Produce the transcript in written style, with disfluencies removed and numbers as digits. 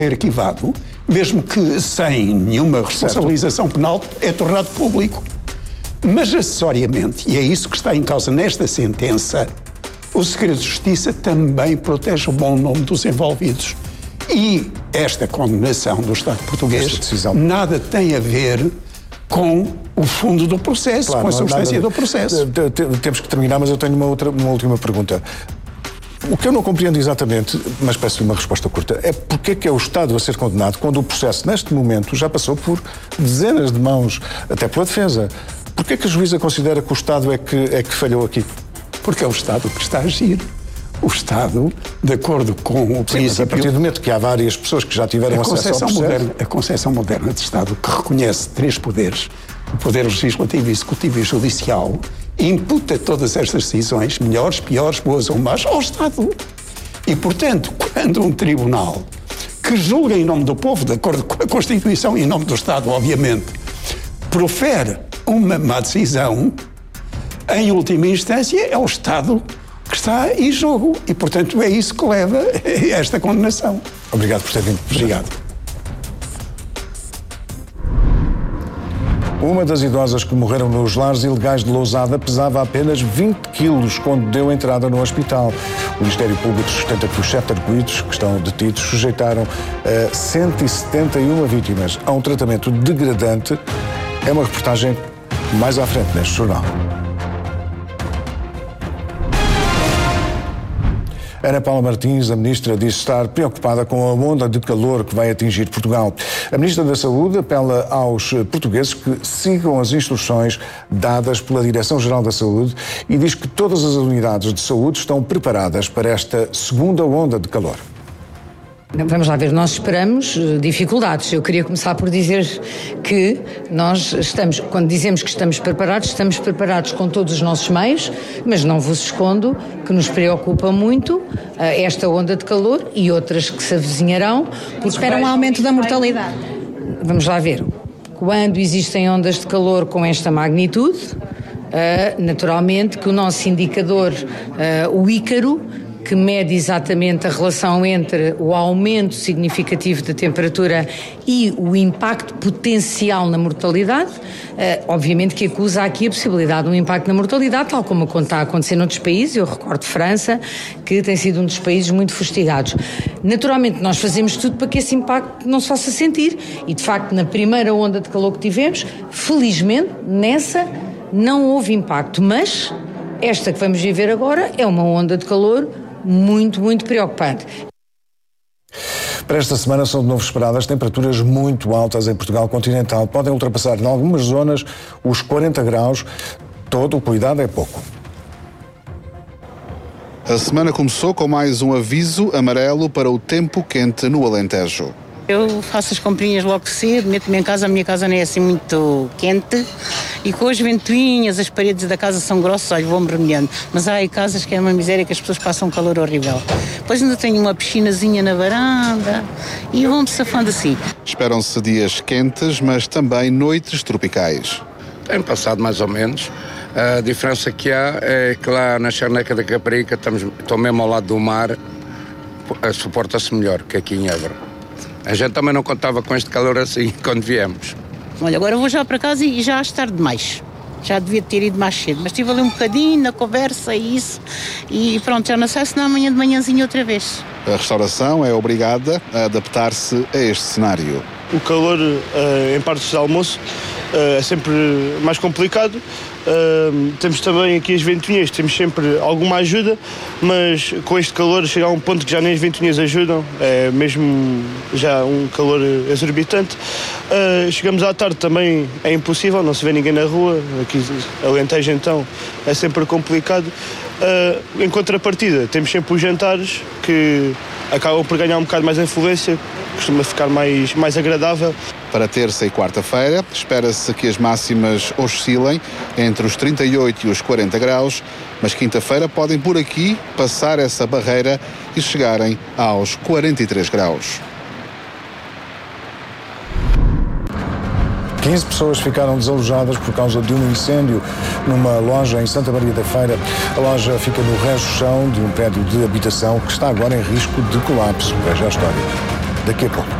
arquivado, mesmo que sem nenhuma responsabilização penal, é tornado público. Mas, acessoriamente, e é isso que está em causa nesta sentença, o segredo de justiça também protege o bom nome dos envolvidos. E esta condenação do Estado português nada tem a ver com o fundo do processo, com a substância do processo. Temos que terminar, mas eu tenho uma última pergunta. O que eu não compreendo exatamente, mas peço-lhe uma resposta curta, é porque é que é o Estado a ser condenado quando o processo, neste momento, já passou por dezenas de mãos, até pela defesa. Porquê é que a juíza considera que o Estado é que falhou aqui? Porque é o Estado que está a agir. O Estado, de acordo com o princípio... Mas a partir do momento que há várias pessoas que já tiveram acesso ao processo... A concepção moderna de Estado, que reconhece três poderes, o poder legislativo, executivo e judicial, imputa todas estas decisões, melhores, piores, boas ou más, ao Estado. E, portanto, quando um tribunal que julga em nome do povo, de acordo com a Constituição e em nome do Estado, obviamente, profere uma má decisão, em última instância, é o Estado que está em jogo. E, portanto, é isso que leva a esta condenação. Obrigado por ter vindo. Obrigado. Uma das idosas que morreram nos lares ilegais de Lousada pesava apenas 20 quilos quando deu entrada no hospital. O Ministério Público sustenta que os 7 arguidos que estão detidos sujeitaram 171 vítimas a um tratamento degradante. É uma reportagem mais à frente neste jornal. Ana Paula Martins, a ministra, diz estar preocupada com a onda de calor que vai atingir Portugal. A ministra da Saúde apela aos portugueses que sigam as instruções dadas pela Direção-Geral da Saúde e diz que todas as unidades de saúde estão preparadas para esta segunda onda de calor. Vamos lá ver, nós esperamos dificuldades. Eu queria começar por dizer que nós estamos, quando dizemos que estamos preparados com todos os nossos meios, mas não vos escondo que nos preocupa muito esta onda de calor e outras que se avizinharão. Espera um aumento da mortalidade. Vamos lá ver, quando existem ondas de calor com esta magnitude, naturalmente que o nosso indicador, o Ícaro, que mede exatamente a relação entre o aumento significativo da temperatura e o impacto potencial na mortalidade, obviamente que acusa aqui a possibilidade de um impacto na mortalidade, tal como está a acontecer noutros países. Eu recordo França, que tem sido um dos países muito fustigados. Naturalmente, nós fazemos tudo para que esse impacto não se faça sentir e, de facto, na primeira onda de calor que tivemos, felizmente, nessa não houve impacto, mas esta que vamos viver agora é uma onda de calor muito, muito preocupante. Para esta semana são de novo esperadas temperaturas muito altas em Portugal continental. Podem ultrapassar em algumas zonas os 40 graus. Todo o cuidado é pouco. A semana começou com mais um aviso amarelo para o tempo quente no Alentejo. Eu faço as comprinhas logo cedo, meto-me em casa, a minha casa não é assim muito quente e com as ventoinhas, as paredes da casa são grossas, olha, vou-me remediando. Mas há aí casas que é uma miséria, que as pessoas passam um calor horrível. Depois ainda tenho uma piscinazinha na varanda e vão-me safando assim. Esperam-se dias quentes, mas também noites tropicais. Tem passado mais ou menos. A diferença que há é que lá na Charneca da Caparica, estou mesmo ao lado do mar, suporta-se melhor que aqui em Évora. A gente também não contava com este calor assim quando viemos. Olha, agora vou já para casa e já acho tarde demais. Já devia ter ido mais cedo, mas estive ali um bocadinho na conversa e isso. E pronto, já não sei se não amanhã de manhãzinha outra vez. A restauração é obrigada a adaptar-se a este cenário. O calor em partes de almoço é sempre mais complicado. Temos também aqui as ventoinhas, temos sempre alguma ajuda, mas com este calor chega a um ponto que já nem as ventoinhas ajudam, é mesmo já um calor exorbitante. Chegamos à tarde também, é impossível, não se vê ninguém na rua, aqui Alentejo então é sempre complicado. Em contrapartida, temos sempre os jantares que acabam por ganhar um bocado mais influência, costuma ficar mais agradável. Para terça e quarta-feira, espera-se que as máximas oscilem entre os 38 e os 40 graus, mas quinta-feira podem por aqui passar essa barreira e chegarem aos 43 graus. 15 pessoas ficaram desalojadas por causa de um incêndio numa loja em Santa Maria da Feira. A loja fica no resto chão de um prédio de habitação que está agora em risco de colapso. Veja a história. daqui a pouco.